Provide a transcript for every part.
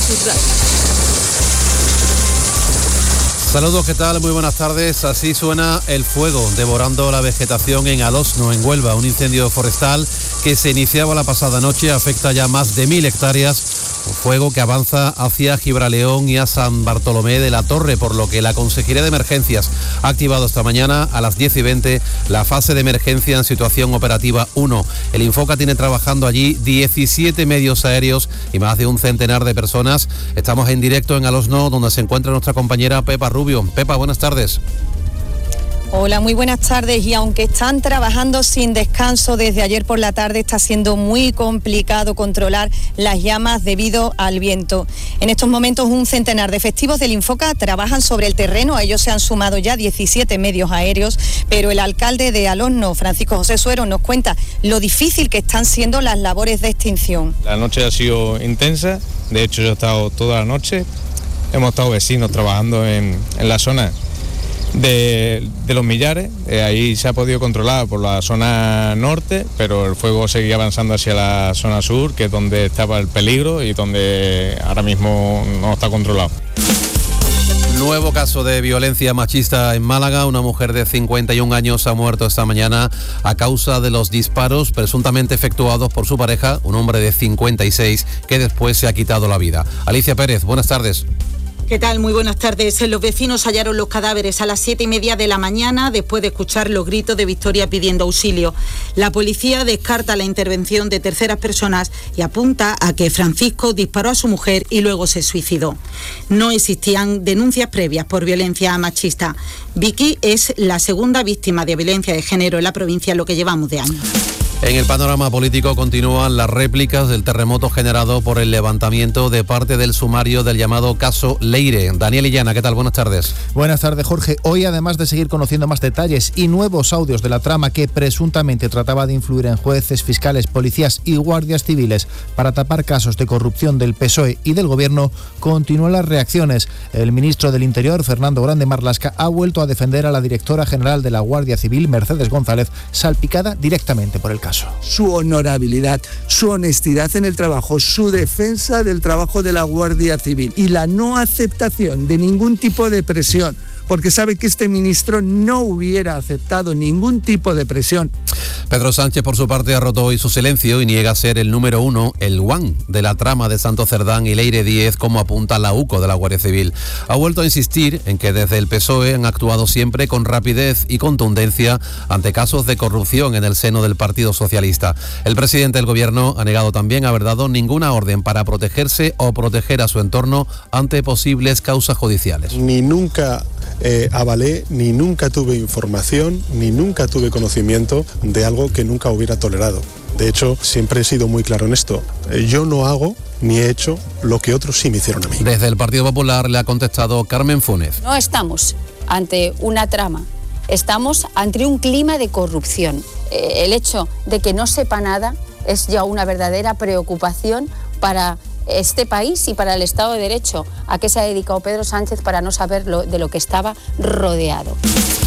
Sur Radio. Saludos, ¿qué tal? Muy buenas tardes. Así suena el fuego devorando la vegetación en Alosno, en Huelva. Un incendio forestal que se iniciaba la pasada noche afecta ya más de 1.000 hectáreas. Un fuego que avanza hacia Gibraleón y a San Bartolomé de la Torre, por lo que la Consejería de Emergencias ha activado esta mañana a las 10:20 la fase de emergencia en situación operativa 1. El Infoca tiene trabajando allí 17 medios aéreos y más de un centenar de personas. Estamos en directo en Alosno, donde se encuentra nuestra compañera Pepa Rubio. Pepa, buenas tardes. Hola, muy buenas tardes. Y aunque están trabajando sin descanso desde ayer por la tarde, está siendo muy complicado controlar las llamas debido al viento. En estos momentos un centenar de efectivos del Infoca trabajan sobre el terreno. A ellos se han sumado ya 17 medios aéreos, pero el alcalde de Alosno, Francisco José Suero, nos cuenta lo difícil que están siendo las labores de extinción. La noche ha sido intensa, de hecho yo he estado toda la noche. Hemos estado vecinos trabajando en la zona de los Millares. Ahí se ha podido controlar por la zona norte, pero el fuego seguía avanzando hacia la zona sur, que es donde estaba el peligro y donde ahora mismo no está controlado. Nuevo caso de violencia machista en Málaga. Una mujer de 51 años ha muerto esta mañana a causa de los disparos presuntamente efectuados por su pareja, un hombre de 56, que después se ha quitado la vida. Alicia Pérez, buenas tardes. ¿Qué tal? Muy buenas tardes. Los vecinos hallaron los cadáveres a las 7:30 de la mañana después de escuchar los gritos de Victoria pidiendo auxilio. La policía descarta la intervención de terceras personas y apunta a que Francisco disparó a su mujer y luego se suicidó. No existían denuncias previas por violencia machista. Vicky es la segunda víctima de violencia de género en la provincia en lo que llevamos de año. En el panorama político continúan las réplicas del terremoto generado por el levantamiento de parte del sumario del llamado caso Leire. Daniel Illana, ¿qué tal? Buenas tardes. Buenas tardes, Jorge. Hoy, además de seguir conociendo más detalles y nuevos audios de la trama que presuntamente trataba de influir en jueces, fiscales, policías y guardias civiles para tapar casos de corrupción del PSOE y del Gobierno, continúan las reacciones. El ministro del Interior, Fernando Grande Marlaska, ha vuelto a defender a la directora general de la Guardia Civil, Mercedes González, salpicada directamente por el caso. Su honorabilidad, su honestidad en el trabajo, su defensa del trabajo de la Guardia Civil y la no aceptación de ningún tipo de presión, porque sabe que este ministro no hubiera aceptado ningún tipo de presión. Pedro Sánchez, por su parte, ha roto hoy su silencio y niega ser el número uno, el one, de la trama de Santo Cerdán y Leire Díez, como apunta la UCO de la Guardia Civil. Ha vuelto a insistir en que desde el PSOE han actuado siempre con rapidez y contundencia ante casos de corrupción en el seno del Partido Socialista. El presidente del Gobierno ha negado también haber dado ninguna orden para protegerse o proteger a su entorno ante posibles causas judiciales. Ni nunca avalé, ni nunca tuve información, ni nunca tuve conocimiento de algo que nunca hubiera tolerado. De hecho, siempre he sido muy claro en esto. Yo no hago ni he hecho lo que otros sí me hicieron a mí. Desde el Partido Popular le ha contestado Carmen Funes. No estamos ante una trama, estamos ante un clima de corrupción. El hecho de que no sepa nada es ya una verdadera preocupación para este país y para el Estado de Derecho. ¿A qué se ha dedicado Pedro Sánchez para no saber de lo que estaba rodeado?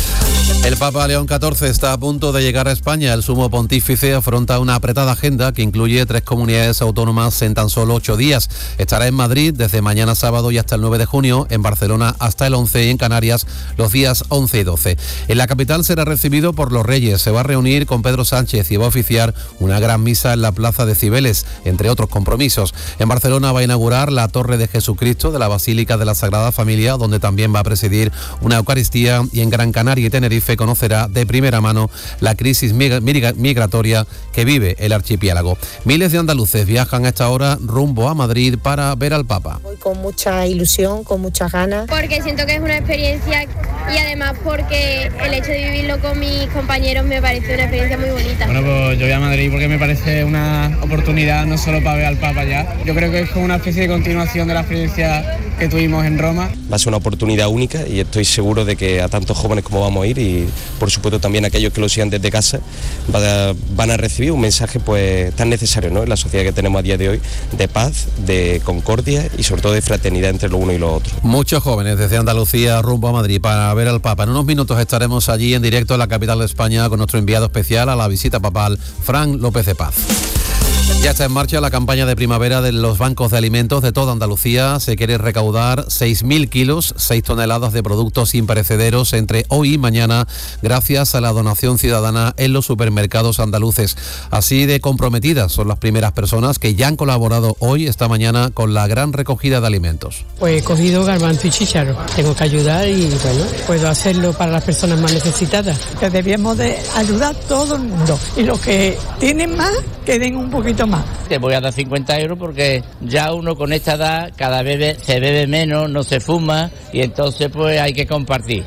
El Papa León XIV está a punto de llegar a España. El sumo pontífice afronta una apretada agenda que incluye 3 comunidades autónomas en tan solo 8 días. Estará en Madrid desde mañana sábado y hasta el 9 de junio, en Barcelona hasta el 11 y en Canarias los días 11 y 12. En la capital será recibido por los Reyes. Se va a reunir con Pedro Sánchez y va a oficiar una gran misa en la Plaza de Cibeles, entre otros compromisos. En Barcelona va a inaugurar la Torre de Jesucristo de la Basílica de la Sagrada Familia, donde también va a presidir una Eucaristía, y en Gran Canaria y Tenerife conocerá de primera mano la crisis migratoria que vive el archipiélago. Miles de andaluces viajan a esta hora rumbo a Madrid para ver al Papa. Voy con mucha ilusión, con muchas ganas. Porque siento que es una experiencia y además porque el hecho de vivirlo con mis compañeros me parece una experiencia muy bonita. Bueno, pues yo voy a Madrid porque me parece una oportunidad no solo para ver al Papa ya. Yo creo que es como una especie de continuación de la experiencia que tuvimos en Roma. Va a ser una oportunidad única y estoy seguro de que a tantos jóvenes como vamos a ir, y por supuesto también aquellos que lo sigan desde casa, van a recibir un mensaje pues tan necesario, ¿no?, en la sociedad que tenemos a día de hoy, de paz, de concordia y sobre todo de fraternidad entre lo uno y lo otro. Muchos jóvenes desde Andalucía rumbo a Madrid para ver al Papa. En unos minutos estaremos allí en directo en la capital de España con nuestro enviado especial a la visita papal, Fran López de Paz. Ya está en marcha la campaña de primavera de los bancos de alimentos de toda Andalucía. Se quiere recaudar 6.000 kilos, 6 toneladas de productos imperecederos entre hoy y mañana, gracias a la donación ciudadana en los supermercados andaluces. Así de comprometidas son las primeras personas que ya han colaborado hoy, esta mañana, con la gran recogida de alimentos. Pues he cogido garbanzo y chícharo. Tengo que ayudar y bueno, puedo hacerlo para las personas más necesitadas. Que debíamos de ayudar a todo el mundo y los que tienen más, que den un poquito más. Te voy a dar 50 euros porque ya uno con esta edad cada vez se bebe menos, no se fuma y entonces pues hay que compartir.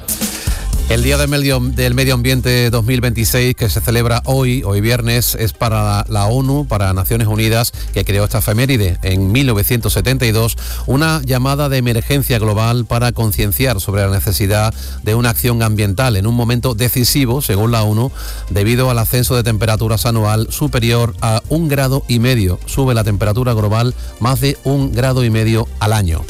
El Día del Medio Ambiente 2026, que se celebra hoy viernes, es para la ONU, para Naciones Unidas, que creó esta efeméride en 1972, una llamada de emergencia global para concienciar sobre la necesidad de una acción ambiental en un momento decisivo, según la ONU, debido al ascenso de temperaturas anual superior a 1,5 grados. Sube la temperatura global más de 1,5 grados al año.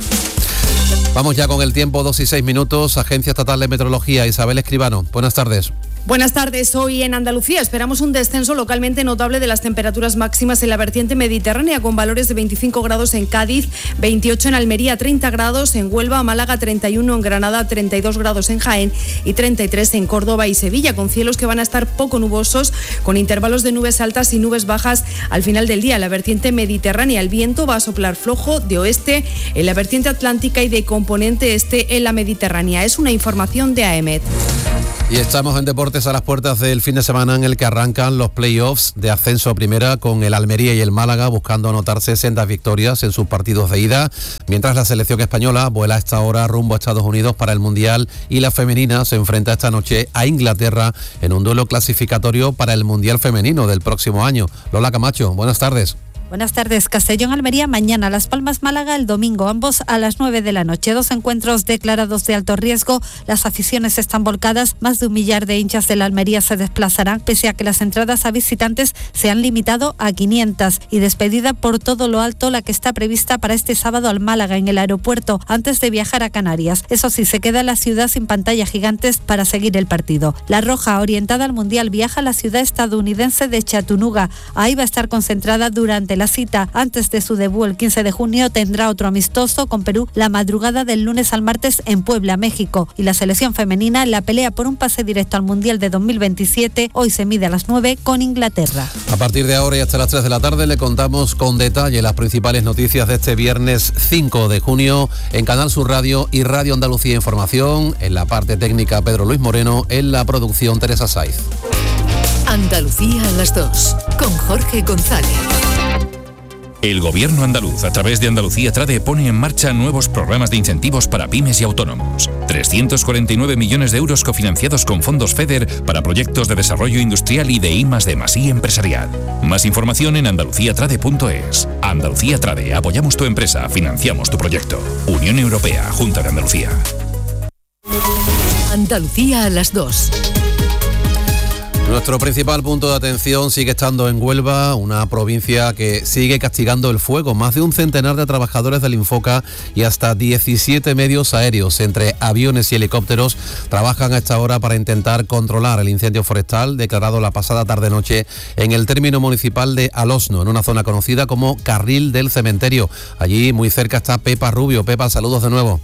Vamos ya con el tiempo, 2:06. Agencia Estatal de Meteorología, Isabel Escribano. Buenas tardes. Buenas tardes. Hoy en Andalucía esperamos un descenso localmente notable de las temperaturas máximas en la vertiente mediterránea, con valores de 25 grados en Cádiz, 28 en Almería, 30 grados en Huelva, Málaga, 31 en Granada, 32 grados en Jaén y 33 en Córdoba y Sevilla, con cielos que van a estar poco nubosos, con intervalos de nubes altas y nubes bajas al final del día. En la vertiente mediterránea el viento va a soplar flojo de oeste en la vertiente atlántica y de componente este en la Mediterránea. Es una información de AEMET. Y estamos en deportes a las puertas del fin de semana en el que arrancan los playoffs de ascenso a primera, con el Almería y el Málaga buscando anotarse sendas victorias en sus partidos de ida, mientras la selección española vuela a esta hora rumbo a Estados Unidos para el Mundial y la femenina se enfrenta esta noche a Inglaterra en un duelo clasificatorio para el Mundial femenino del próximo año. Lola Camacho, buenas tardes. Buenas tardes. Castellón, Almería mañana, Las Palmas, Málaga el domingo, ambos a las 9 de la noche. 2 encuentros declarados de alto riesgo. Las aficiones están volcadas. Más de 1 millar de hinchas de la Almería se desplazarán, pese a que las entradas a visitantes se han limitado a 500. Y despedida por todo lo alto la que está prevista para este sábado al Málaga en el aeropuerto, antes de viajar a Canarias. Eso sí, se queda la ciudad sin pantallas gigantes para seguir el partido. La Roja, orientada al Mundial, viaja a la ciudad estadounidense de Chattanooga. Ahí va a estar concentrada durante la cita. Antes de su debut el 15 de junio tendrá otro amistoso con Perú la madrugada del lunes al martes en Puebla, México. Y la selección femenina en la pelea por un pase directo al Mundial de 2027 hoy se mide a las 9 con Inglaterra. A partir de ahora y hasta las 3 de la tarde le contamos con detalle las principales noticias de este viernes 5 de junio en Canal Sur Radio y Radio Andalucía Información. En la parte técnica Pedro Luis Moreno, en la producción Teresa Saiz. Andalucía a las 2 con Jorge González. El Gobierno andaluz, a través de Andalucía Trade, pone en marcha nuevos programas de incentivos para pymes y autónomos. 349 millones de euros cofinanciados con fondos FEDER para proyectos de desarrollo industrial y de I+D+I empresarial. Más información en andaluciatrade.es. Andalucía Trade, apoyamos tu empresa, financiamos tu proyecto. Unión Europea, Junta de Andalucía. Andalucía a las 2. Nuestro principal punto de atención sigue estando en Huelva, una provincia que sigue castigando el fuego. Más de un centenar de trabajadores del Infoca y hasta 17 medios aéreos, entre aviones y helicópteros, trabajan a esta hora para intentar controlar el incendio forestal declarado la pasada tarde-noche en el término municipal de Alosno, en una zona conocida como Carril del Cementerio. Allí muy cerca está Pepa Rubio. Pepa, saludos de nuevo.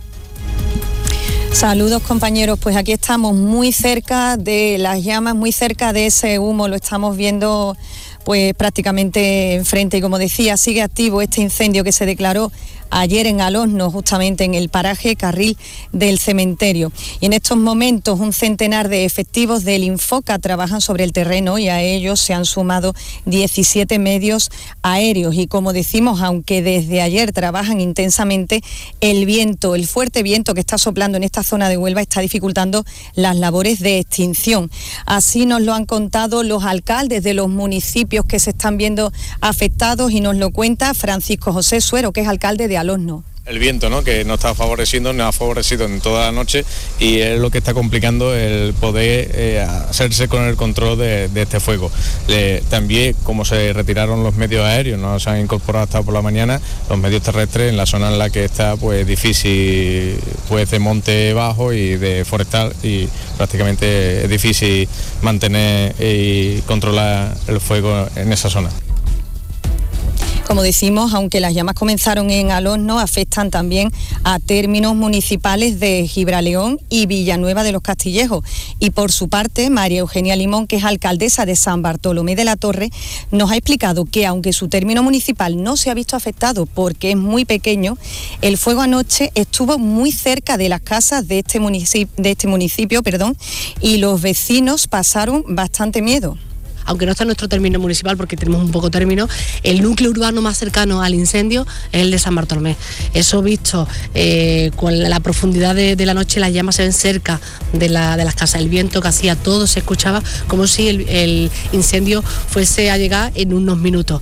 Saludos compañeros, pues aquí estamos muy cerca de las llamas, muy cerca de ese humo, lo estamos viendo pues prácticamente enfrente y como decía, sigue activo este incendio que se declaró ayer en Alosno, justamente en el paraje Carril del Cementerio. Y en estos momentos un centenar de efectivos del Infoca trabajan sobre el terreno y a ellos se han sumado 17 medios aéreos. Y como decimos, aunque desde ayer trabajan intensamente, el viento, el fuerte viento que está soplando en esta zona de Huelva está dificultando las labores de extinción. Así nos lo han contado los alcaldes de los municipios que se están viendo afectados y nos lo cuenta Francisco José Suero, que es alcalde de Alosno. El viento, ¿no?, que nos está favoreciendo, nos ha favorecido en toda la noche y es lo que está complicando el poder hacerse con el control de este fuego. También, como se retiraron los medios aéreos, no se han incorporado hasta por la mañana, los medios terrestres en la zona en la que está, pues difícil, pues de monte bajo y de forestal, y prácticamente es difícil mantener y controlar el fuego en esa zona. Como decimos, aunque las llamas comenzaron en Alosno, afectan también a términos municipales de Gibraleón y Villanueva de los Castillejos. Y por su parte, María Eugenia Limón, que es alcaldesa de San Bartolomé de la Torre, nos ha explicado que aunque su término municipal no se ha visto afectado porque es muy pequeño, el fuego anoche estuvo muy cerca de las casas de este municipio, y los vecinos pasaron bastante miedo. Aunque no está en nuestro término municipal porque tenemos un poco término, el núcleo urbano más cercano al incendio es el de San Bartolomé. Eso visto con la profundidad de la noche, las llamas se ven cerca de las casas, el viento que hacía, todo se escuchaba como si el incendio fuese a llegar en unos minutos.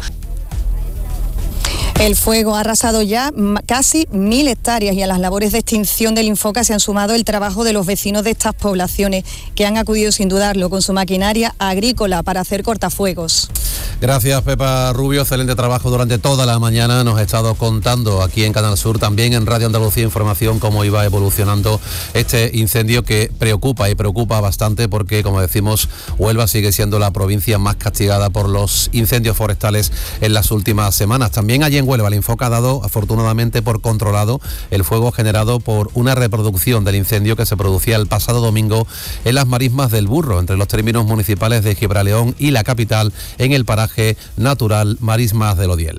El fuego ha arrasado ya casi 1.000 hectáreas y a las labores de extinción del Infoca se han sumado el trabajo de los vecinos de estas poblaciones que han acudido sin dudarlo con su maquinaria agrícola para hacer cortafuegos. Gracias, Pepa Rubio, excelente trabajo durante toda la mañana. Nos ha estado contando aquí en Canal Sur, también en Radio Andalucía Información, cómo iba evolucionando este incendio que preocupa bastante porque, como decimos, Huelva sigue siendo la provincia más castigada por los incendios forestales en las últimas semanas. También allí en Huelva el Infoca ha dado afortunadamente por controlado el fuego generado por una reproducción del incendio que se producía el pasado domingo en las marismas del Burro, entre los términos municipales de Gibraleón y la capital, en el paraje natural Marismas del Odiel.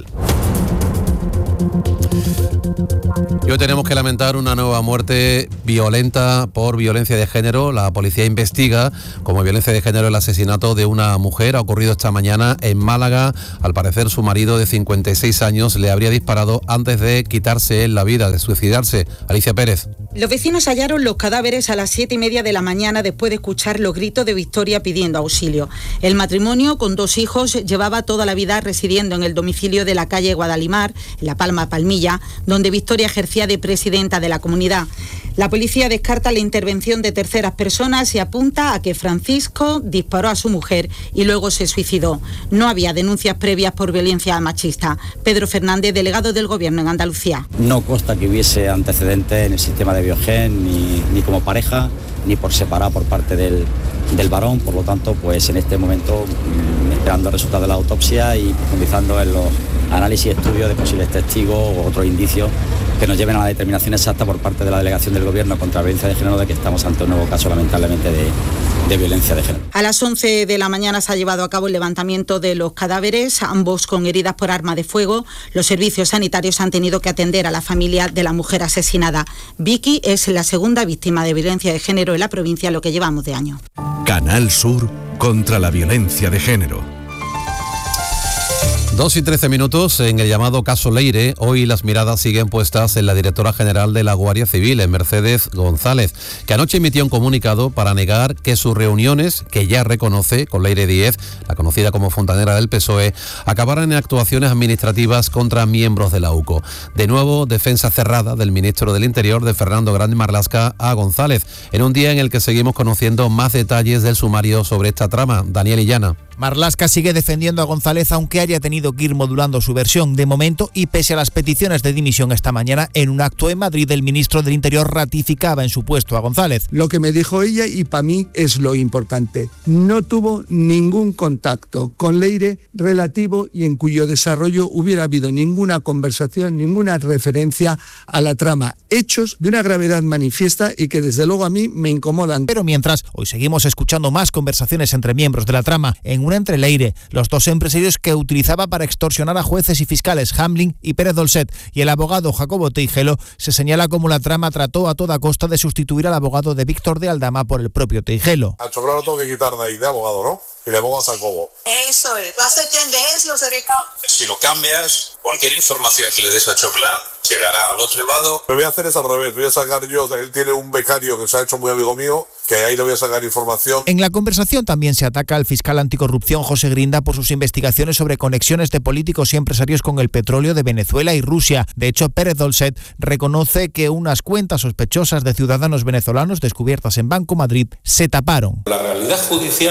Y hoy tenemos que lamentar una nueva muerte violenta por violencia de género. La policía investiga como violencia de género el asesinato de una mujer. Ha ocurrido esta mañana en Málaga. Al parecer, su marido de 56 años le habría disparado antes de quitarse la vida, de suicidarse. Alicia Pérez. Los vecinos hallaron los cadáveres a las 7:30 de la mañana después de escuchar los gritos de Victoria pidiendo auxilio. El matrimonio, con 2 hijos, llevaba toda la vida residiendo en el domicilio de la calle Guadalimar, en La Palma, Palmilla, donde Victoria ejercía de presidenta de la comunidad. La policía descarta la intervención de terceras personas y apunta a que Francisco disparó a su mujer y luego se suicidó. No había denuncias previas por violencia machista. Pedro Fernández, delegado del Gobierno en Andalucía. No consta que hubiese antecedentes en el sistema de Biogen, ni como pareja, ni por separado por parte del varón. Por lo tanto, pues en este momento, esperando el resultado de la autopsia y profundizando en los análisis y estudios de posibles testigos o otros indicios que nos lleven a la determinación exacta por parte de la delegación del Gobierno contra la violencia de género de que estamos ante un nuevo caso, lamentablemente, de violencia de género. A las 11 de la mañana se ha llevado a cabo el levantamiento de los cadáveres, ambos con heridas por arma de fuego. Los servicios sanitarios han tenido que atender a la familia de la mujer asesinada. Vicky es la segunda víctima de violencia de género en la provincia, lo que llevamos de año. Canal Sur contra la violencia de género. 2:13 en el llamado caso Leire. Hoy las miradas siguen puestas en la directora general de la Guardia Civil, en Mercedes González, que anoche emitió un comunicado para negar que sus reuniones, que ya reconoce con Leire Díez, la conocida como fontanera del PSOE, acabaran en actuaciones administrativas contra miembros de la UCO. De nuevo, defensa cerrada del ministro del Interior, de Fernando Grande Marlaska, a González, en un día en el que seguimos conociendo más detalles del sumario sobre esta trama. Daniel Illana. Marlaska sigue defendiendo a González, aunque haya tenido que ir modulando su versión de momento, y pese a las peticiones de dimisión esta mañana, en un acto en Madrid, el ministro del Interior ratificaba en su puesto a González. Lo que me dijo ella, y para mí es lo importante, no tuvo ningún contacto con Leire relativo y en cuyo desarrollo hubiera habido ninguna conversación, ninguna referencia a la trama. Hechos de una gravedad manifiesta y que desde luego a mí me incomodan. Pero mientras, hoy seguimos escuchando más conversaciones entre miembros de la trama, en una entre Leire, los 2 empresarios que utilizaba para extorsionar a jueces y fiscales, Hamlin y Pérez Dolcet, y el abogado Jacobo Teijelo. Se señala como la trama trató a toda costa de sustituir al abogado de Víctor de Aldama por el propio Teijelo. Al Choclano tengo que quitar de ahí de abogado, ¿no? Y le pongo a Jacobo. Eso es, va a ser tendencia, se Si lo cambias, cualquier información que le des a Choclano llegará al otro lado. Lo voy a hacer es al revés, voy a sacar yo, él tiene un becario que se ha hecho muy amigo mío, que ahí le voy a sacar información. En la conversación también se ataca al fiscal anticorrupción José Grinda por sus investigaciones sobre conexiones de políticos y empresarios con el petróleo de Venezuela y Rusia. De hecho, Pérez Dolcet reconoce que unas cuentas sospechosas de ciudadanos venezolanos descubiertas en Banco Madrid se taparon. La realidad judicial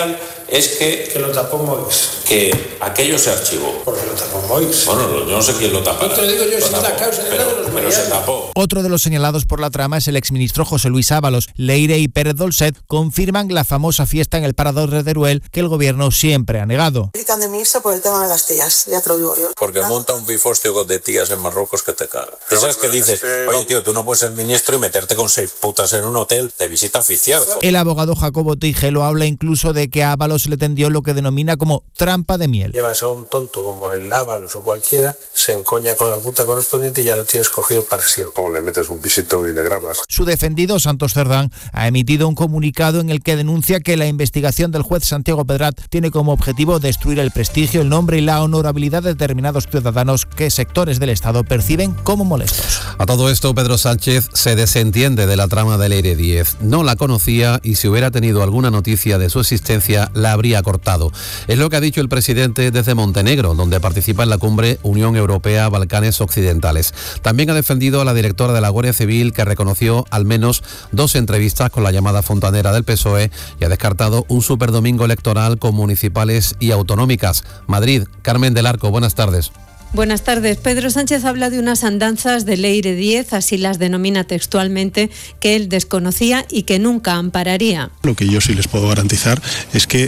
es que lo tapó Moix. Que aquello se archivó. Porque lo tapó Moix. Bueno, yo no sé quién lo tapó. Te lo digo yo, si es la causa de los pero se tapó. Otro de los señalados por la trama es el exministro José Luis Ábalos. Leire y Pérez Dolcet confirman la famosa fiesta en el Parador de Teruel que el gobierno siempre ha negado. Quitan de ministro por el tema de las tías, ya te lo digo yo. Porque monta un bifostio de tías en Marruecos que te caga. ¿Sabes qué dices? Oye, tío, tú no puedes ser ministro y meterte con 6 putas en un hotel de visita oficial. El abogado Jacobo Tijelo habla incluso de que a Ábalos le tendió lo que denomina como trampa de miel. Llevas a un tonto como el Ábalos o cualquiera, se encoña con la puta correspondiente y ya lo tienes cogido para siempre. Como le metes un pisito y le grabas. Su defendido, Santos Cerdán, ha emitido un comunicado en el que denuncia que la investigación del juez Santiago Pedrat tiene como objetivo destruir el prestigio, el nombre y la honorabilidad de determinados ciudadanos que sectores del Estado perciben como molestos. A todo esto, Pedro Sánchez se desentiende de la trama de Leire Díez. No la conocía y si hubiera tenido alguna noticia de su existencia, la habría cortado. Es lo que ha dicho el presidente desde Montenegro, donde participa en la cumbre Unión Europea-Balcanes Occidentales. También ha defendido a la directora de la Guardia Civil, que reconoció al menos 2 entrevistas con la llamada fontanera del PSOE y ha descartado un superdomingo electoral con municipales y autonómicas. Madrid, Carmen del Arco, buenas tardes. Buenas tardes. Pedro Sánchez habla de unas andanzas de Leire Díez, así las denomina textualmente, que él desconocía y que nunca ampararía. Lo que yo sí les puedo garantizar es que,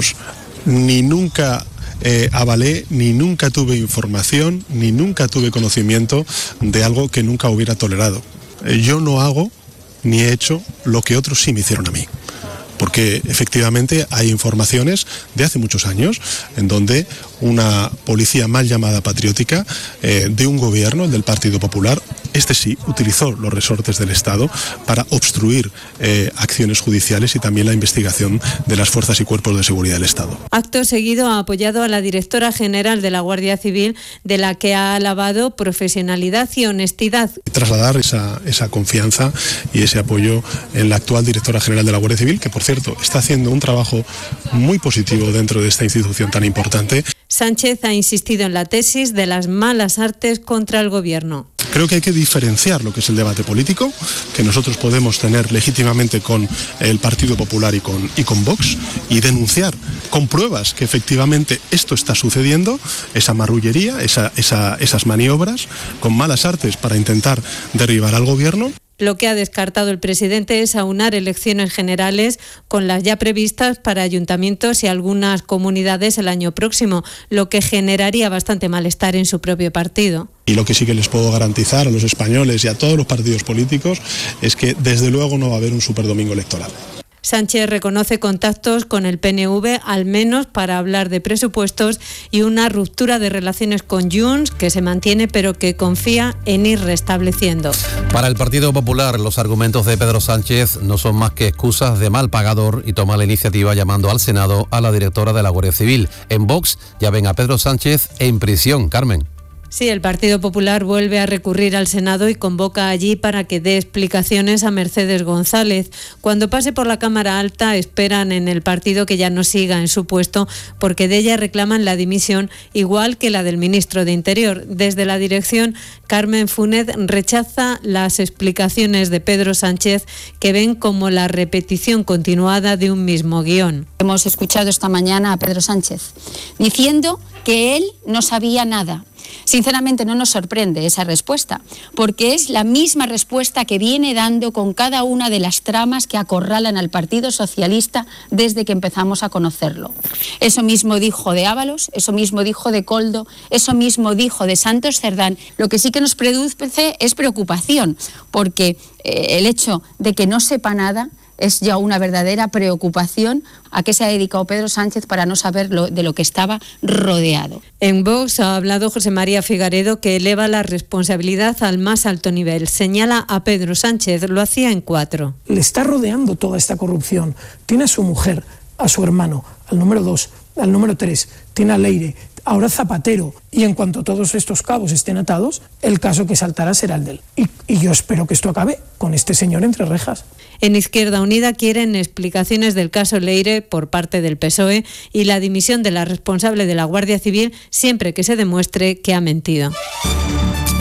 ni nunca avalé, ni nunca tuve información, ni nunca tuve conocimiento de algo que nunca hubiera tolerado. Yo no hago ni he hecho lo que otros sí me hicieron a mí. Porque efectivamente hay informaciones de hace muchos años en donde una policía mal llamada patriótica de un gobierno, el del Partido Popular, este sí utilizó los resortes del Estado para obstruir acciones judiciales y también la investigación de las fuerzas y cuerpos de seguridad del Estado. Acto seguido ha apoyado a la directora general de la Guardia Civil, de la que ha alabado profesionalidad y honestidad. Trasladar esa confianza y ese apoyo en la actual directora general de la Guardia Civil, que por cierto está haciendo un trabajo muy positivo dentro de esta institución tan importante. Sánchez ha insistido en la tesis de las malas artes contra el gobierno. Creo que hay que diferenciar lo que es el debate político, que nosotros podemos tener legítimamente con el Partido Popular y con Vox, y denunciar con pruebas que efectivamente esto está sucediendo, esa marrullería, esas maniobras con malas artes para intentar derribar al gobierno. Lo que ha descartado el presidente es aunar elecciones generales con las ya previstas para ayuntamientos y algunas comunidades el año próximo, lo que generaría bastante malestar en su propio partido. Y lo que sí que les puedo garantizar a los españoles y a todos los partidos políticos es que desde luego no va a haber un superdomingo electoral. Sánchez reconoce contactos con el PNV, al menos para hablar de presupuestos, y una ruptura de relaciones con Junts que se mantiene pero que confía en ir restableciendo. Para el Partido Popular, los argumentos de Pedro Sánchez no son más que excusas de mal pagador y toma la iniciativa llamando al Senado a la directora de la Guardia Civil. En Vox ya ven a Pedro Sánchez en prisión. Carmen. Sí, el Partido Popular vuelve a recurrir al Senado y convoca allí para que dé explicaciones a Mercedes González. Cuando pase por la Cámara Alta, esperan en el partido que ya no siga en su puesto, porque de ella reclaman la dimisión, igual que la del ministro de Interior. Desde la dirección, Carmen Funet rechaza las explicaciones de Pedro Sánchez, que ven como la repetición continuada de un mismo guión. Hemos escuchado esta mañana a Pedro Sánchez diciendo que él no sabía nada. Sinceramente no nos sorprende esa respuesta, porque es la misma respuesta que viene dando con cada una de las tramas que acorralan al Partido Socialista desde que empezamos a conocerlo. Eso mismo dijo de Ábalos, eso mismo dijo de Koldo, eso mismo dijo de Santos Cerdán. Lo que sí que nos produce es preocupación, porque el hecho de que no sepa nada es ya una verdadera preocupación. ¿A qué se ha dedicado Pedro Sánchez para no saber de lo que estaba rodeado? En Vox ha hablado José María Figaredo, que eleva la responsabilidad al más alto nivel. Señala a Pedro Sánchez, lo hacía en 4. Le está rodeando toda esta corrupción. Tiene a su mujer, a su hermano, al número 2, al número 3, tiene a Leire, ahora Zapatero, y en cuanto todos estos cabos estén atados, el caso que saltará será el de él. Y yo espero que esto acabe con este señor entre rejas. En Izquierda Unida quieren explicaciones del caso Leire por parte del PSOE y la dimisión de la responsable de la Guardia Civil siempre que se demuestre que ha mentido.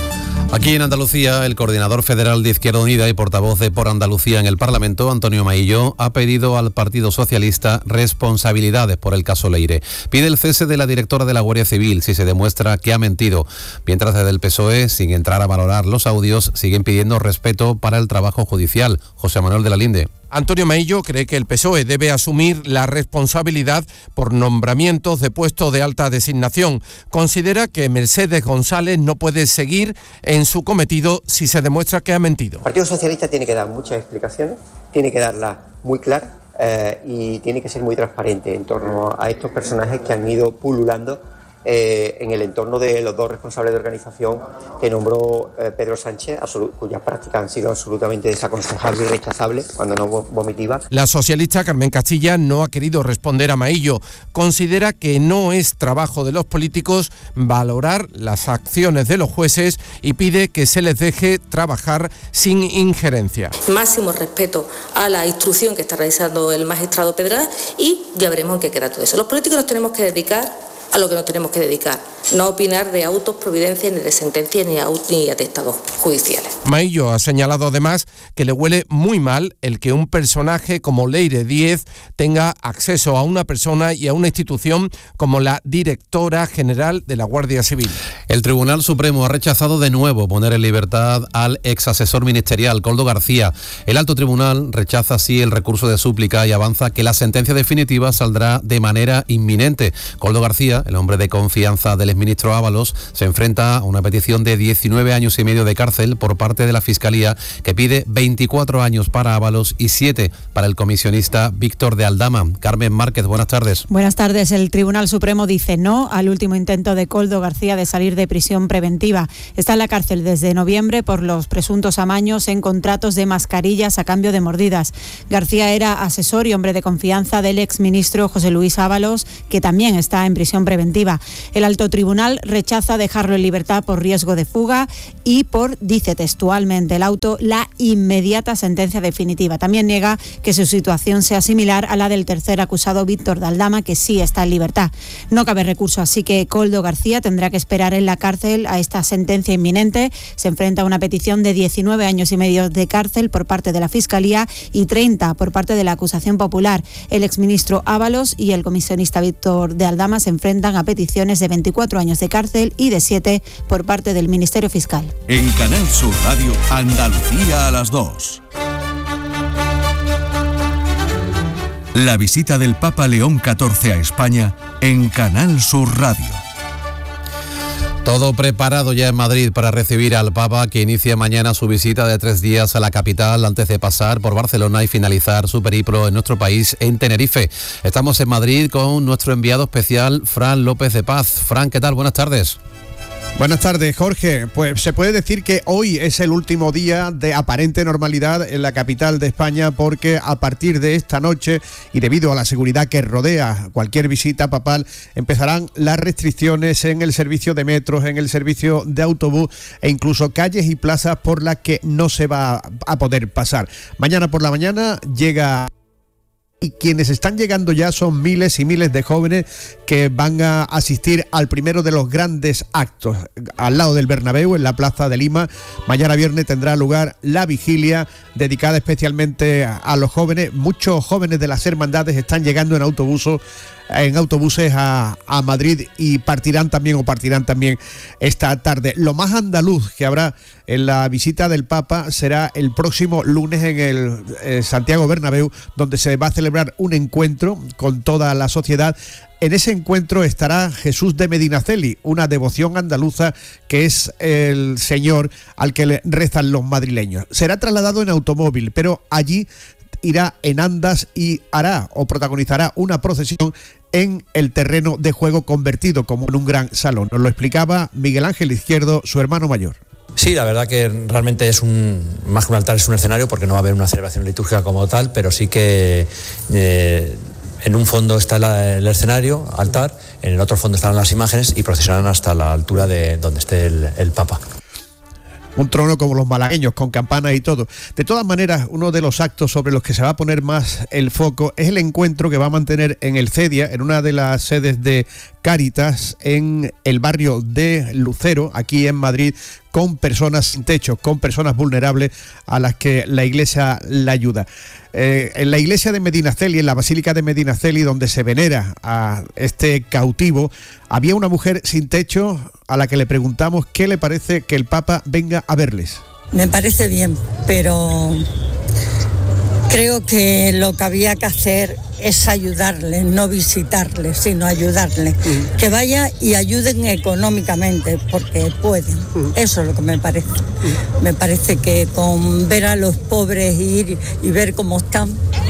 Aquí en Andalucía, el coordinador federal de Izquierda Unida y portavoz de Por Andalucía en el Parlamento, Antonio Maillo, ha pedido al Partido Socialista responsabilidades por el caso Leire. Pide el cese de la directora de la Guardia Civil si se demuestra que ha mentido. Mientras desde el PSOE, sin entrar a valorar los audios, siguen pidiendo respeto para el trabajo judicial. José Manuel de la Linde. Antonio Maillo cree que el PSOE debe asumir la responsabilidad por nombramientos de puestos de alta designación. Considera que Mercedes González no puede seguir en su cometido si se demuestra que ha mentido. El Partido Socialista tiene que dar muchas explicaciones, tiene que darlas muy claras y tiene que ser muy transparente en torno a estos personajes que han ido pululando en el entorno de los dos responsables de organización que nombró Pedro Sánchez, cuyas prácticas han sido absolutamente desaconsejables y rechazables, cuando no vomitivas. La socialista Carmen Castilla no ha querido responder a Maillo. Considera que no es trabajo de los políticos valorar las acciones de los jueces y pide que se les deje trabajar sin injerencia. Máximo respeto a la instrucción que está realizando el magistrado Pedraz y ya veremos en qué queda todo eso. Los políticos nos tenemos que dedicar a lo que nos tenemos que dedicar, no opinar de autos, providencias, ni de sentencias, ni atestados judiciales. Maillo ha señalado además que le huele muy mal el que un personaje como Leire Díez tenga acceso a una persona y a una institución como la directora general de la Guardia Civil. El Tribunal Supremo ha rechazado de nuevo poner en libertad al ex asesor ministerial, Koldo García. El alto tribunal rechaza así el recurso de súplica y avanza que la sentencia definitiva saldrá de manera inminente. Koldo García, el hombre de confianza del exministro Ábalos, se enfrenta a una petición de 19 años y medio de cárcel por parte de la Fiscalía, que pide 24 años para Ábalos y 7 para el comisionista Víctor de Aldama. Carmen Márquez, buenas tardes. Buenas tardes. El Tribunal Supremo dice no al último intento de Koldo García de salir de prisión preventiva. Está en la cárcel desde noviembre por los presuntos amaños en contratos de mascarillas a cambio de mordidas. García era asesor y hombre de confianza del exministro José Luis Ábalos, que también está en prisión preventiva. El alto tribunal rechaza dejarlo en libertad por riesgo de fuga y por, dice textualmente el auto, la inmediata sentencia definitiva. También niega que su situación sea similar a la del tercer acusado Víctor de Aldama, que sí está en libertad. No cabe recurso, así que Koldo García tendrá que esperar en la cárcel a esta sentencia inminente. Se enfrenta a una petición de 19 años y medio de cárcel por parte de la Fiscalía y 30 por parte de la acusación popular. El exministro Ábalos y el comisionista Víctor de Aldama se enfrentan a peticiones de 24 años de cárcel y de 7 por parte del Ministerio Fiscal. En Canal Sur Radio, Andalucía a las 2. La visita del Papa León XIV a España en Canal Sur Radio. Todo preparado ya en Madrid para recibir al Papa, que inicia mañana su visita de 3 días a la capital antes de pasar por Barcelona y finalizar su periplo en nuestro país, en Tenerife. Estamos en Madrid con nuestro enviado especial, Fran López de Paz. Fran, ¿qué tal? Buenas tardes. Buenas tardes, Jorge. Pues se puede decir que hoy es el último día de aparente normalidad en la capital de España, porque a partir de esta noche y debido a la seguridad que rodea cualquier visita papal, empezarán las restricciones en el servicio de metros, en el servicio de autobús e incluso calles y plazas por las que no se va a poder pasar. Mañana por la mañana llega... Y quienes están llegando ya son miles y miles de jóvenes que van a asistir al primero de los grandes actos al lado del Bernabéu, en la Plaza de Lima. Mañana viernes tendrá lugar la vigilia dedicada especialmente a los jóvenes. Muchos jóvenes de las hermandades están llegando en autobuses a Madrid y partirán también esta tarde. Lo más andaluz que habrá en la visita del Papa será el próximo lunes en el Santiago Bernabéu, donde se va a celebrar un encuentro con toda la sociedad. En ese encuentro estará Jesús de Medinaceli, una devoción andaluza que es el Señor al que le rezan los madrileños. Será trasladado en automóvil, pero allí irá en andas y protagonizará una procesión en el terreno de juego convertido como en un gran salón. Nos lo explicaba Miguel Ángel Izquierdo, su hermano mayor. Sí, la verdad que realmente es más que un altar, es un escenario, porque no va a haber una celebración litúrgica como tal, pero sí que en un fondo está el escenario, altar, en el otro fondo estarán las imágenes y procesionarán hasta la altura de donde esté el Papa. Un trono como los malagueños, con campanas y todo. De todas maneras, uno de los actos sobre los que se va a poner más el foco es el encuentro que va a mantener en el CEDIA, en una de las sedes de Cáritas en el barrio de Lucero, aquí en Madrid, con personas sin techo, con personas vulnerables a las que la Iglesia la ayuda. En la iglesia de Medinaceli, en la Basílica de Medinaceli, donde se venera a este cautivo, había una mujer sin techo a la que le preguntamos qué le parece que el Papa venga a verles. Me parece bien, pero creo que lo que había que hacer es ayudarle, no visitarle, sino ayudarle. Que vaya y ayuden económicamente, porque pueden. Eso es lo que me parece. Me parece que con ver a los pobres ir y ver cómo están,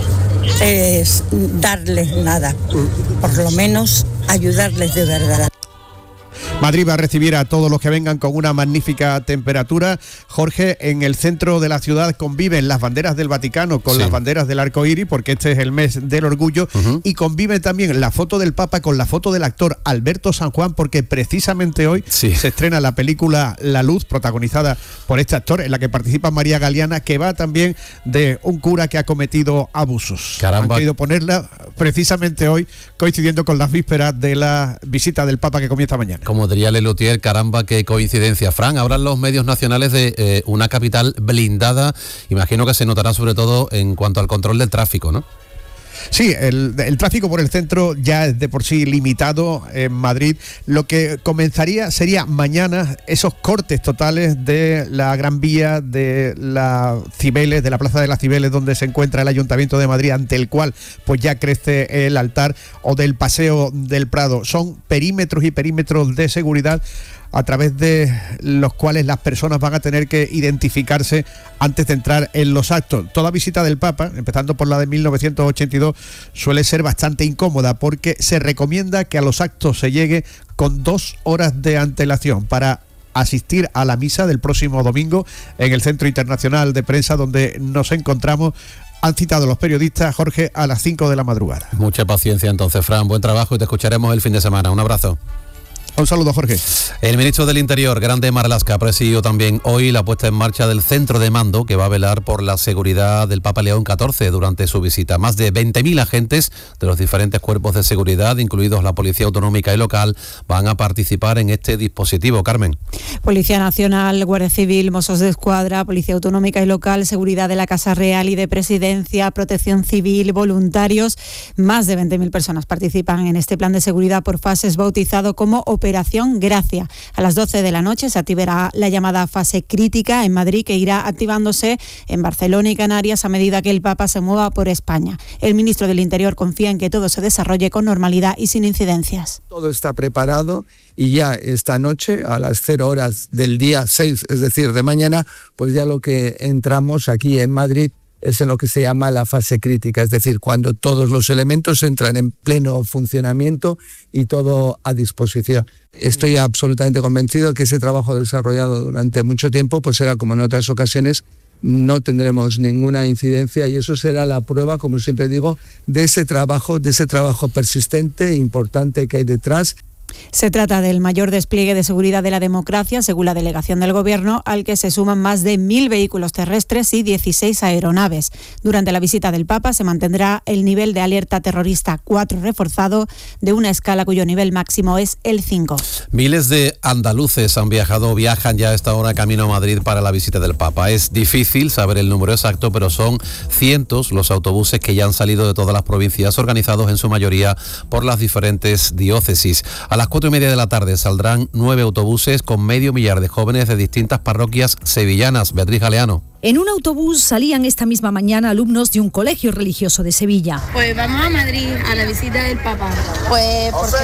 es darles nada. Por lo menos ayudarles de verdad. Madrid va a recibir a todos los que vengan con una magnífica temperatura. Jorge, en el centro de la ciudad conviven las banderas del Vaticano con las banderas del arco iris, porque este es el mes del orgullo, y convive también la foto del Papa con la foto del actor Alberto San Juan, porque precisamente hoy se estrena la película La Luz, protagonizada por este actor, en la que participa María Galeana, que va también de un cura que ha cometido abusos. Han querido ponerla precisamente hoy, coincidiendo con las vísperas de la visita del Papa que comienza mañana. Como diría Lelutier, caramba, qué coincidencia. Fran, hablan los medios nacionales de una capital blindada. Imagino que se notará sobre todo en cuanto al control del tráfico, ¿no? Sí, el tráfico por el centro ya es de por sí limitado en Madrid. Lo que comenzaría sería mañana esos cortes totales de la Gran Vía, de la Cibeles, de la Plaza de las Cibeles, donde se encuentra el Ayuntamiento de Madrid, ante el cual pues ya crece el altar, o del Paseo del Prado. Son perímetros y perímetros de seguridad a través de los cuales las personas van a tener que identificarse antes de entrar en los actos. Toda visita del Papa, empezando por la de 1982, suele ser bastante incómoda, porque se recomienda que a los actos se llegue con 2 horas de antelación para asistir a la misa del próximo domingo en el Centro Internacional de Prensa, donde nos encontramos. Han citado los periodistas, Jorge, a las 5 de la madrugada. Mucha paciencia entonces, Fran, buen trabajo y te escucharemos el fin de semana. Un abrazo. Un saludo, Jorge. El ministro del Interior, Grande Marlaska, ha presidido también hoy la puesta en marcha del centro de mando que va a velar por la seguridad del Papa León XIV durante su visita. Más de 20.000 agentes de los diferentes cuerpos de seguridad, incluidos la Policía Autonómica y Local, van a participar en este dispositivo. Carmen. Policía Nacional, Guardia Civil, Mossos de Escuadra, Policía Autonómica y Local, Seguridad de la Casa Real y de Presidencia, Protección Civil, voluntarios. Más de 20.000 personas participan en este plan de seguridad por fases, bautizado como Operación Gracia. A las 12 de la noche se activará la llamada fase crítica en Madrid, que irá activándose en Barcelona y Canarias a medida que el Papa se mueva por España. El ministro del Interior confía en que todo se desarrolle con normalidad y sin incidencias. Todo está preparado y ya esta noche, a las 0 horas del día 6, es decir, de mañana, pues ya lo que entramos aquí en Madrid es en lo que se llama la fase crítica, es decir, cuando todos los elementos entran en pleno funcionamiento y todo a disposición. Estoy absolutamente convencido que ese trabajo desarrollado durante mucho tiempo, pues será como en otras ocasiones, no tendremos ninguna incidencia, y eso será la prueba, como siempre digo, de ese trabajo persistente e importante que hay detrás. Se trata del mayor despliegue de seguridad de la democracia, según la delegación del Gobierno, al que se suman más de 1.000 vehículos terrestres y 16 aeronaves. Durante la visita del Papa se mantendrá el nivel de alerta terrorista 4 reforzado, de una escala cuyo nivel máximo es el 5. Miles de andaluces han viajado o viajan ya a esta hora camino a Madrid para la visita del Papa. Es difícil saber el número exacto, pero son cientos los autobuses que ya han salido de todas las provincias, organizados en su mayoría por las diferentes diócesis. A las 4:30 de la tarde saldrán 9 autobuses con 500.000 de jóvenes de distintas parroquias sevillanas. Beatriz Galeano. En un autobús salían esta misma mañana alumnos de un colegio religioso de Sevilla. Pues vamos a Madrid a la visita del Papa. Pues porque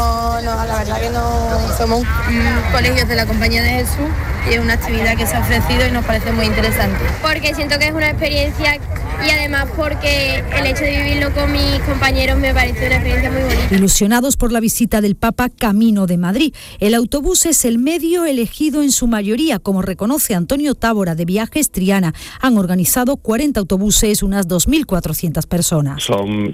la verdad que no somos colegios de la Compañía de Jesús, y es una actividad que se ha ofrecido y nos parece muy interesante. Porque siento que es una experiencia, y además porque el hecho de vivirlo con mis compañeros me parece una experiencia muy bonita. Ilusionados por la visita del Papa camino de Madrid, el autobús es el medio elegido en su mayoría, como reconoce Antonio Tábora de Viajes Triana. Han organizado 40 autobuses, unas 2.400 personas. Son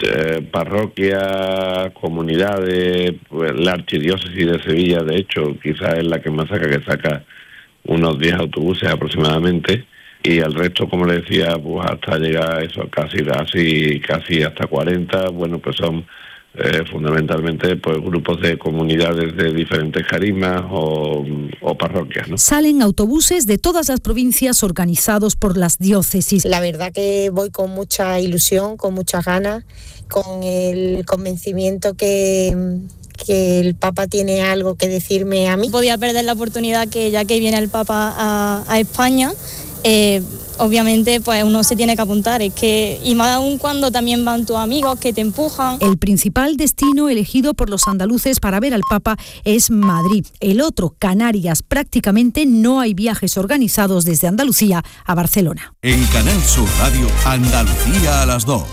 parroquias, comunidades, pues, la archidiócesis de Sevilla, de hecho, quizás es la que más saca unos 10 autobuses aproximadamente, y el resto, como le decía, pues hasta llegar a eso, casi hasta 40, bueno, pues son fundamentalmente pues grupos de comunidades de diferentes carismas o parroquias, ¿no? Salen autobuses de todas las provincias organizados por las diócesis. La verdad que voy con mucha ilusión, con muchas ganas, con el convencimiento que el Papa tiene algo que decirme a mí. Podía perder la oportunidad que ya que viene el Papa a España, obviamente pues uno se tiene que apuntar, y más aún cuando también van tus amigos que te empujan. El principal destino elegido por los andaluces para ver al Papa es Madrid. El otro, Canarias. Prácticamente no hay viajes organizados desde Andalucía a Barcelona. En Canal Sur Radio, Andalucía a las 2.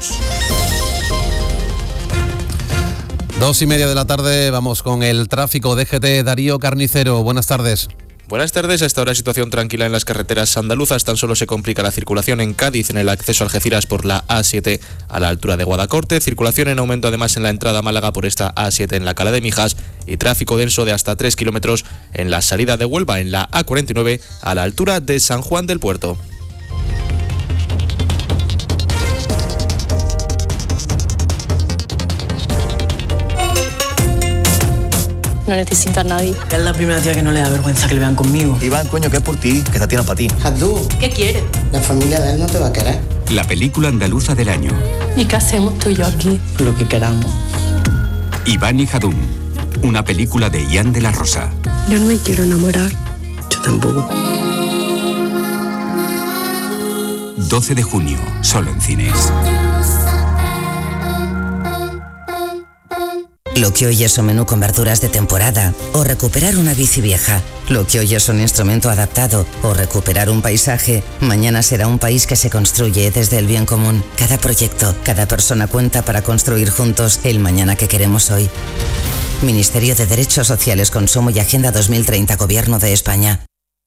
2:30 de la tarde, vamos con el tráfico. DGT, Darío Carnicero, buenas tardes. Buenas tardes. Hasta ahora situación tranquila en las carreteras andaluzas. Tan solo se complica la circulación en Cádiz en el acceso a Algeciras por la A7 a la altura de Guadacorte. Circulación en aumento además en la entrada a Málaga por esta A7 en la Cala de Mijas. Y tráfico denso de hasta 3 kilómetros en la salida de Huelva en la A49 a la altura de San Juan del Puerto. No necesita a nadie. Es la primera tía que no le da vergüenza que le vean conmigo. Iván, coño, que es por ti, que esta tiene para ti. Jadú, ¿qué quieres? La familia de él no te va a querer. La película andaluza del año. ¿Y qué hacemos tú y yo aquí? Lo que queramos. Iván y Jadún, una película de Ian de la Rosa. Yo no me quiero enamorar. Yo tampoco. 12 de junio, solo en cines. Lo que hoy es un menú con verduras de temporada o recuperar una bici vieja. Lo que hoy es un instrumento adaptado o recuperar un paisaje, mañana será un país que se construye desde el bien común. Cada proyecto, cada persona cuenta para construir juntos el mañana que queremos hoy. Ministerio de Derechos Sociales, Consumo y Agenda 2030, Gobierno de España.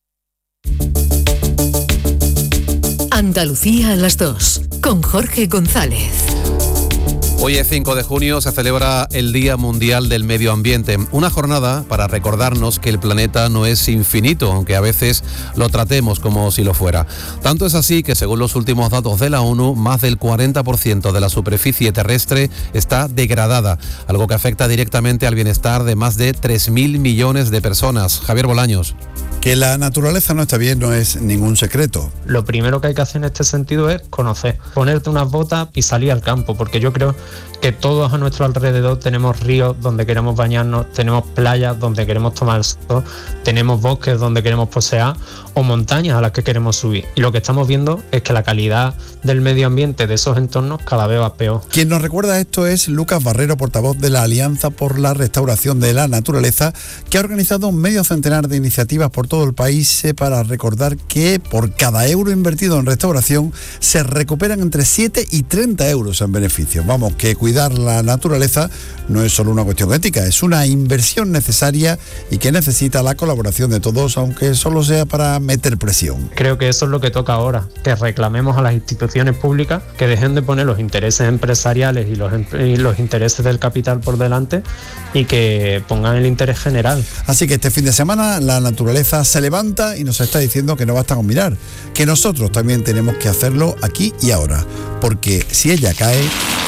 Andalucía a las 2, con Jorge González. Hoy es 5 de junio, se celebra el Día Mundial del Medio Ambiente, una jornada para recordarnos que el planeta no es infinito, aunque a veces lo tratemos como si lo fuera. Tanto es así que, según los últimos datos de la ONU, más del 40% de la superficie terrestre está degradada, algo que afecta directamente al bienestar de más de 3.000 millones de personas. Javier Bolaños. Que la naturaleza no está bien no es ningún secreto. Lo primero que hay que hacer en este sentido es conocer, ponerte unas botas y salir al campo, porque yo creo que todos a nuestro alrededor tenemos ríos donde queremos bañarnos, tenemos playas donde queremos tomar el sol, tenemos bosques donde queremos pasear o montañas a las que queremos subir. Y lo que estamos viendo es que la calidad del medio ambiente de esos entornos cada vez va peor. Quien nos recuerda esto es Lucas Barrero, portavoz de la Alianza por la Restauración de la Naturaleza, que ha organizado medio centenar de iniciativas por todo el país para recordar que por cada euro invertido en restauración se recuperan entre 7 y 30 euros en beneficios. Vamos, que cuidar la naturaleza no es solo una cuestión ética, es una inversión necesaria y que necesita la colaboración de todos, aunque solo sea para meter presión. Creo que eso es lo que toca ahora, que reclamemos a las instituciones públicas que dejen de poner los intereses empresariales y los intereses del capital por delante y que pongan el interés general. Así que este fin de semana la naturaleza se levanta y nos está diciendo que no basta con mirar, que nosotros también tenemos que hacerlo aquí y ahora, porque si ella cae,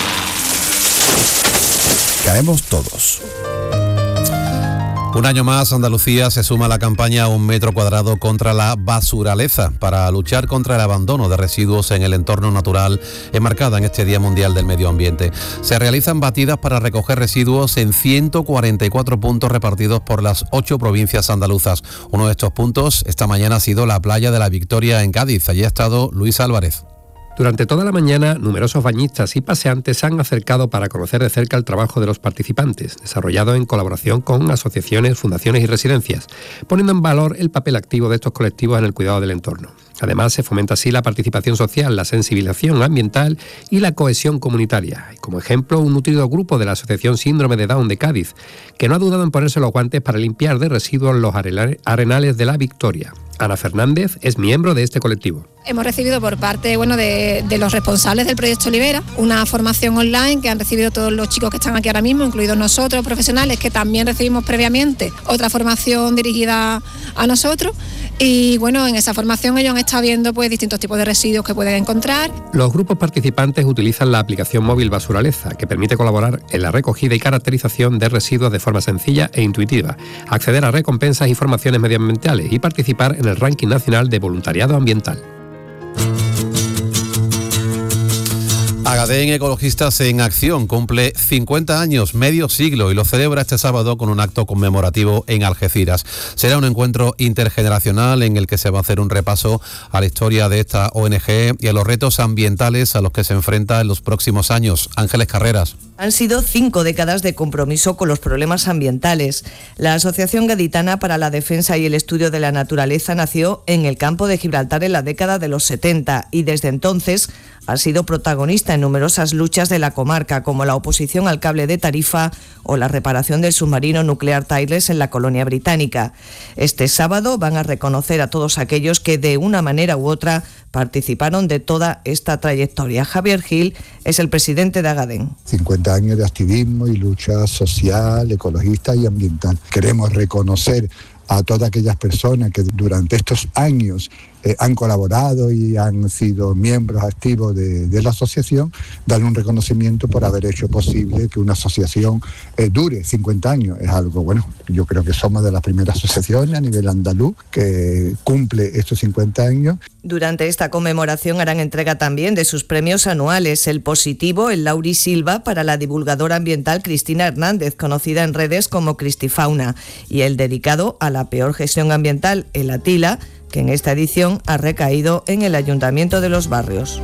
caemos todos. Un año más, Andalucía se suma a la campaña Un Metro Cuadrado contra la Basuraleza para luchar contra el abandono de residuos en el entorno natural, enmarcada en este Día Mundial del Medio Ambiente. Se realizan batidas para recoger residuos en 144 puntos repartidos por las 8 provincias andaluzas. Uno de estos puntos esta mañana ha sido la playa de la Victoria en Cádiz. Allí ha estado Luis Álvarez. Durante toda la mañana, numerosos bañistas y paseantes se han acercado para conocer de cerca el trabajo de los participantes, desarrollado en colaboración con asociaciones, fundaciones y residencias, poniendo en valor el papel activo de estos colectivos en el cuidado del entorno. Además, se fomenta así la participación social, la sensibilización ambiental y la cohesión comunitaria. Y como ejemplo, un nutrido grupo de la Asociación Síndrome de Down de Cádiz, que no ha dudado en ponerse los guantes para limpiar de residuos los arenales de la Victoria. Ana Fernández es miembro de este colectivo. Hemos recibido por parte de los responsables del proyecto Libera una formación online que han recibido todos los chicos que están aquí ahora mismo, incluidos nosotros, profesionales, que también recibimos previamente otra formación dirigida a nosotros. Y bueno, en esa formación ellos han estado viendo pues distintos tipos de residuos que pueden encontrar. Los grupos participantes utilizan la aplicación móvil Basuraleza, que permite colaborar en la recogida y caracterización de residuos de forma sencilla e intuitiva, acceder a recompensas y formaciones medioambientales y participar en el ranking nacional de voluntariado ambiental. Agadén Ecologistas en Acción cumple 50 años, medio siglo, y lo celebra este sábado con un acto conmemorativo en Algeciras. Será un encuentro intergeneracional en el que se va a hacer un repaso a la historia de esta ONG y a los retos ambientales a los que se enfrenta en los próximos años. Ángeles Carreras. Han sido 5 décadas de compromiso con los problemas ambientales. La Asociación Gaditana para la Defensa y el Estudio de la Naturaleza nació en el campo de Gibraltar en la década de los 70 y desde entonces ha sido protagonista en numerosas luchas de la comarca, como la oposición al cable de Tarifa o la reparación del submarino nuclear Tyler en la colonia británica. Este sábado van a reconocer a todos aquellos que de una manera u otra participaron de toda esta trayectoria. Javier Gil es el presidente de Agadén. 50 años de activismo y lucha social, ecologista y ambiental. Queremos reconocer a todas aquellas personas que durante estos años han colaborado y han sido miembros activos de la asociación, darle un reconocimiento por haber hecho posible que una asociación dure 50 años. Es algo, bueno, yo creo que somos de las primeras asociaciones a nivel andaluz que cumple estos 50 años. Durante esta conmemoración harán entrega también de sus premios anuales, el positivo, el Lauri Silva, para la divulgadora ambiental Cristina Hernández, conocida en redes como Cristifauna, y el dedicado a la peor gestión ambiental, el Atila, que en esta edición ha recaído en el Ayuntamiento de Los Barrios.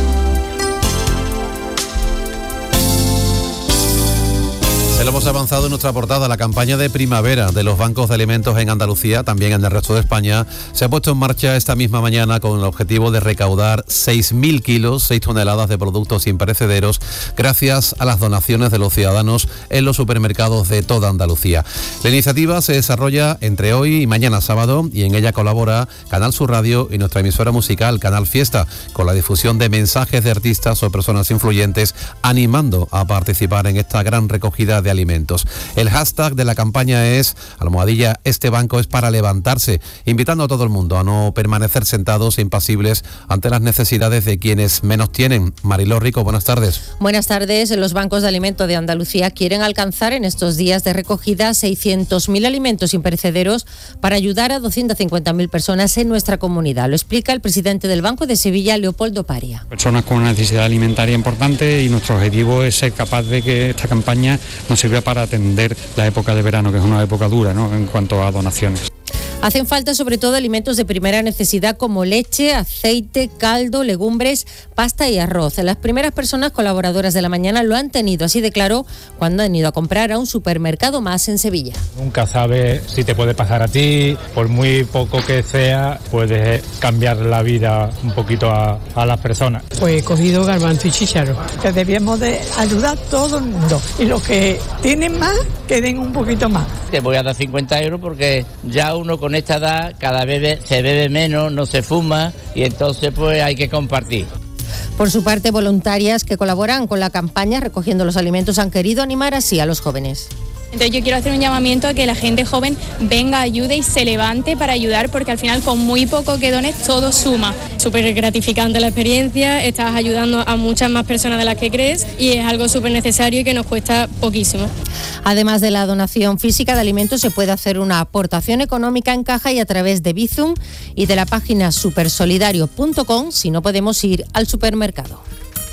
Se lo hemos avanzado en nuestra portada. La campaña de primavera de los bancos de alimentos en Andalucía, también en el resto de España, se ha puesto en marcha esta misma mañana con el objetivo de recaudar 6.000 kilos, 6 toneladas de productos imperecederos, gracias a las donaciones de los ciudadanos en los supermercados de toda Andalucía. La iniciativa se desarrolla entre hoy y mañana sábado y en ella colabora Canal Sur Radio y nuestra emisora musical Canal Fiesta, con la difusión de mensajes de artistas o personas influyentes animando a participar en esta gran recogida de alimentos. El hashtag de la campaña es #Este banco es para levantarse, invitando a todo el mundo a no permanecer sentados impasibles ante las necesidades de quienes menos tienen. Mariló Rico, buenas tardes. Buenas tardes. Los bancos de alimentos de Andalucía quieren alcanzar en estos días de recogida 600.000 alimentos imperecederos para ayudar a 250.000 personas en nuestra comunidad. Lo explica el presidente del Banco de Sevilla, Leopoldo Paria. Personas con una necesidad alimentaria importante, y nuestro objetivo es ser capaz de que esta campaña nos sirva para atender la época de verano, que es una época dura, ¿no?, en cuanto a donaciones. Hacen falta sobre todo alimentos de primera necesidad como leche, aceite, caldo, legumbres, pasta y arroz. Las primeras personas colaboradoras de la mañana lo han tenido así de claro cuando han ido a comprar a un supermercado más en Sevilla. Nunca sabes si te puede pasar a ti, por muy poco que sea, puedes cambiar la vida un poquito a las personas. Pues he cogido garbanzo y chícharo, que debíamos de ayudar a todo el mundo, y los que tienen más, que den un poquito más. Te voy a dar 50 euros porque ya uno con esta edad cada vez se bebe menos, no se fuma, y entonces pues hay que compartir. Por su parte, voluntarias que colaboran con la campaña recogiendo los alimentos han querido animar así a los jóvenes. Entonces yo quiero hacer un llamamiento a que la gente joven venga, ayude y se levante para ayudar, porque al final con muy poco que dones todo suma. Súper gratificante la experiencia, estás ayudando a muchas más personas de las que crees y es algo súper necesario y que nos cuesta poquísimo. Además de la donación física de alimentos, se puede hacer una aportación económica en caja y a través de Bizum y de la página supersolidario.com si no podemos ir al supermercado.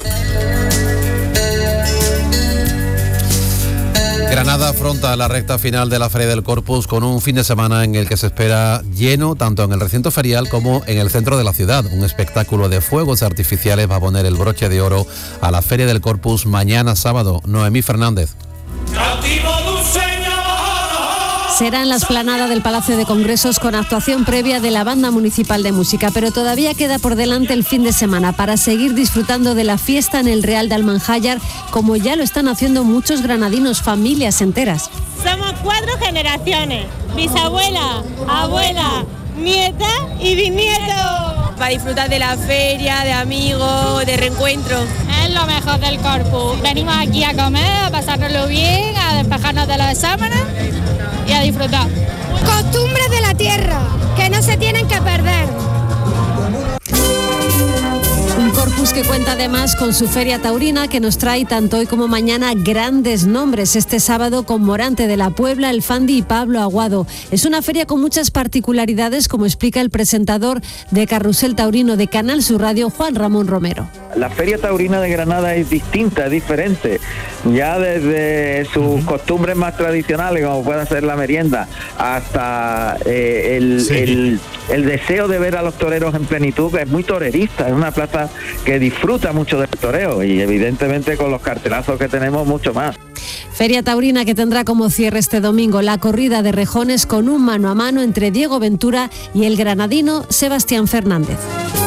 Granada afronta la recta final de la Feria del Corpus con un fin de semana en el que se espera lleno tanto en el recinto ferial como en el centro de la ciudad. Un espectáculo de fuegos artificiales va a poner el broche de oro a la Feria del Corpus mañana sábado. Noemí Fernández. Será en la explanada del Palacio de Congresos con actuación previa de la Banda Municipal de Música, pero todavía queda por delante el fin de semana para seguir disfrutando de la fiesta en el Real de Almanjáyar, como ya lo están haciendo muchos granadinos, familias enteras. Somos 4 generaciones, bisabuela, abuela, nieta y bisnieto. para disfrutar de la feria, de amigos, de reencuentro. Es lo mejor del Corpus. Venimos aquí a comer, a pasárnoslo bien, a despejarnos de los exámenes y a disfrutar. Costumbres de la tierra que no se tienen que perder. Un Corpus que cuenta además con su feria taurina, que nos trae tanto hoy como mañana grandes nombres. Este sábado con Morante de la Puebla, El Fandi y Pablo Aguado. Es una feria con muchas particularidades, como explica el presentador de Carrusel Taurino de Canal Sur Radio, Juan Ramón Romero. La feria taurina de Granada es distinta, es diferente. Ya desde sus costumbres más tradicionales, como puede ser la merienda, hasta el deseo de ver a los toreros en plenitud, que es muy torerista, es una plaza que disfruta mucho del toreo y evidentemente con los cartelazos que tenemos mucho más. Feria taurina que tendrá como cierre este domingo la corrida de rejones con un mano a mano entre Diego Ventura y el granadino Sebastián Fernández.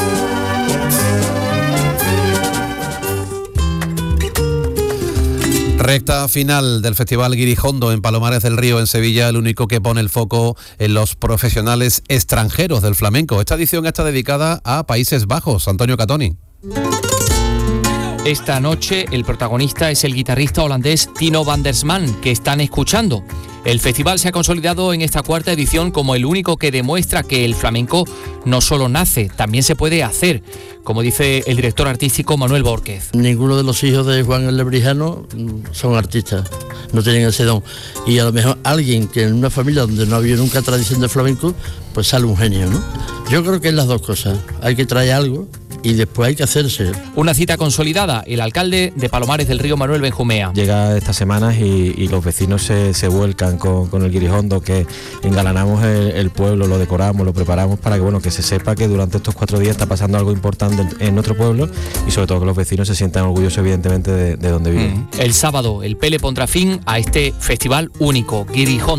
Recta final del Festival Guirijondo en Palomares del Río, en Sevilla, el único que pone el foco en los profesionales extranjeros del flamenco. Esta edición está dedicada a Países Bajos. Antonio Catoni. Esta noche el protagonista es el guitarrista holandés Tino van der Sman, que están escuchando. El festival se ha consolidado en esta cuarta edición como el único que demuestra que el flamenco no solo nace, también se puede hacer, como dice el director artístico Manuel Bórquez. Ninguno de los hijos de Juan el Lebrijano son artistas, no tienen ese don. Y a lo mejor alguien que en una familia donde no ha habido nunca tradición de flamenco, pues sale un genio, ¿no? Yo creo que es las dos cosas, hay que traer algo y después hay que hacerse. Una cita consolidada, el alcalde de Palomares del Río, Manuel Benjumea. Llega estas semanas y los vecinos se vuelcan con el Guirijondo, que engalanamos el pueblo, lo decoramos, lo preparamos para que, bueno, que se sepa que durante estos 4 días está pasando algo importante en nuestro pueblo y sobre todo que los vecinos se sientan orgullosos evidentemente de donde viven. El sábado el Pele pondrá fin a este festival único, Guirijondo.